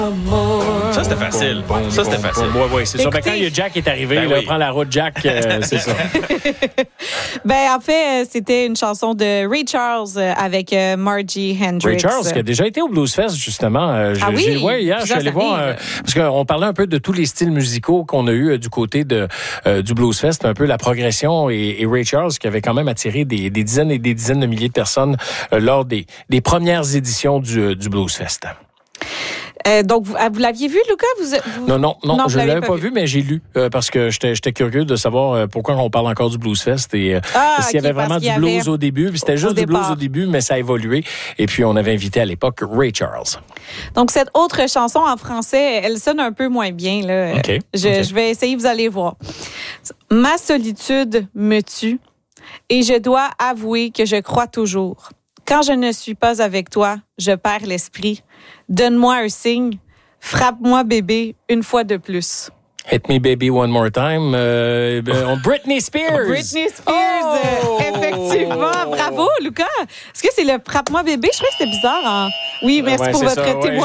Ça, c'était facile. Oui, c'est ça. Ben, quand Jack est arrivé, Ben là, oui. prends la route, Jack, c'est ça. Ben, en fait, c'était une chanson de Ray Charles avec Margie Hendrix. Ray Charles, qui a déjà été au Blues Fest, justement. Oui? Hier, je suis allé voir, parce qu'on parlait un peu de tous les styles musicaux qu'on a eu du côté du Blues Fest, un peu la progression, et Ray Charles, qui avait quand même attiré des dizaines et des dizaines de milliers de personnes lors des premières éditions du Blues Fest. Donc, vous l'aviez vu, Lucas? Non, vous je ne l'avais pas vu. vu, mais j'ai lu parce que j'étais curieux de savoir pourquoi on parle encore du Blues Fest et s'il y avait vraiment du blues au début. Puis c'était juste du blues au début, mais ça a évolué. Et puis, on avait invité à l'époque Ray Charles. Donc, cette autre chanson en français, elle sonne un peu moins bien. Là. OK. Je vais essayer, vous allez voir. Ma solitude me tue et je dois avouer que je crois toujours. Quand je ne suis pas avec toi, je perds l'esprit. Donne-moi un signe. Frappe-moi, bébé, une fois de plus. Hit Me Baby One More Time. Britney Spears. Britney Spears, effectivement. Bravo, Lucas. Est-ce que c'est le Frappe-moi, bébé? Je trouvais que c'était bizarre. Oui, merci pour votre témoin.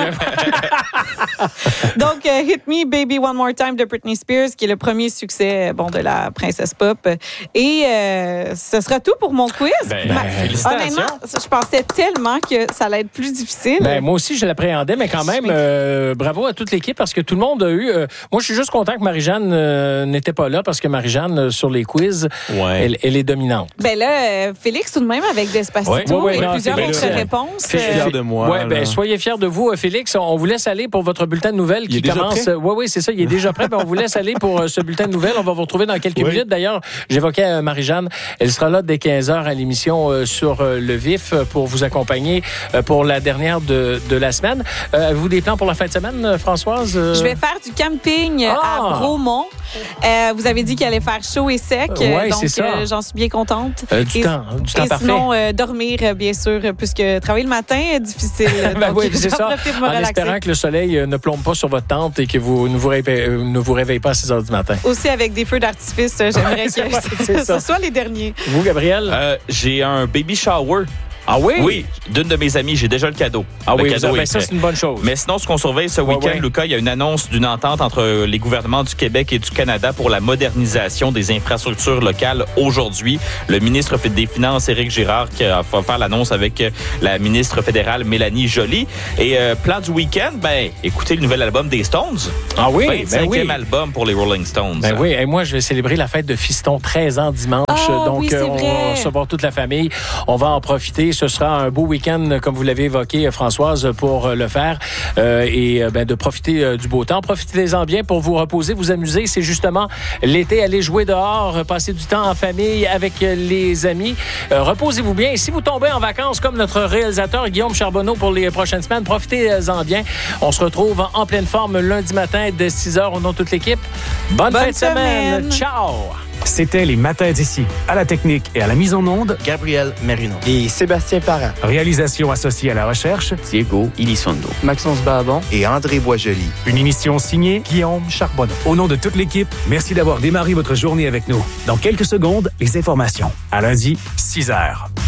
Donc, Hit Me Baby One More Time de Britney Spears, qui est le premier succès de la princesse pop. Et ce sera tout pour mon quiz. Félicitations. Honnêtement, je pensais tellement que ça allait être plus difficile. Moi aussi, je l'appréhendais, mais quand même, bravo à toute l'équipe parce que tout le monde a eu... moi, je suis juste content que Marie-Jeanne n'était pas là parce que Marie-Jeanne, sur les quiz, elle est dominante. Ben là, Félix, tout de même, avec Despacito et plusieurs autres réponses. Je suis fier de moi. Soyez fiers de vous, Félix. On vous laisse aller pour votre bulletin de nouvelles qui commence. Oui, c'est ça. Il est déjà prêt. On vous laisse aller pour ce bulletin de nouvelles. On va vous retrouver dans quelques minutes. D'ailleurs, j'évoquais Marie-Jeanne. Elle sera là dès 15h à l'émission sur le vif pour vous accompagner pour la dernière de la semaine. Avez-vous des plans pour la fin de semaine, Françoise? Je vais faire du camping à Bromont. Vous avez dit qu'il allait faire chaud et sec. Oui, donc, c'est ça. J'en suis bien contente. Du temps parfait. Sinon, dormir, bien sûr, puisque travailler le matin est difficile. Donc, c'est ça. En espérant que le soleil ne plombe pas sur votre tente et que vous ne vous réveillez pas à 6 heures du matin. Aussi, avec des feux d'artifice, j'aimerais que ce soit les derniers. Vous, Gabriel? J'ai un baby shower. Ah oui? Oui, d'une de mes amies, j'ai déjà le cadeau. Ça, c'est une bonne chose. Mais sinon, ce qu'on surveille ce week-end, Lucas, il y a une annonce d'une entente entre les gouvernements du Québec et du Canada pour la modernisation des infrastructures locales aujourd'hui. Le ministre des Finances, Éric Girard, qui va faire l'annonce avec la ministre fédérale, Mélanie Joly. Et plan du week-end, écoutez le nouvel album des Stones. Ah oui? 25e album pour les Rolling Stones. Et moi, je vais célébrer la fête de Fiston, 13 ans dimanche. Donc, on va recevoir toute la famille. On va en profiter. Ce sera un beau week-end, comme vous l'avez évoqué, Françoise, pour le faire et de profiter du beau temps. Profitez-en bien pour vous reposer, vous amuser. C'est justement l'été, aller jouer dehors, passer du temps en famille avec les amis. Reposez-vous bien. Et si vous tombez en vacances comme notre réalisateur Guillaume Charbonneau pour les prochaines semaines, profitez-en bien. On se retrouve en pleine forme lundi matin dès 6h au nom de toute l'équipe. Bonne fin de semaine. Ciao! C'était les Matins d'ici. À la technique et à la mise en onde, Gabriel Merino. Et Sébastien Parent. Réalisation associée à la recherche, Diego Ilisondo. Maxence Babon. Et André Boisjoli. Une émission signée Guillaume Charbonneau. Au nom de toute l'équipe, merci d'avoir démarré votre journée avec nous. Dans quelques secondes, les informations. À lundi, 6h.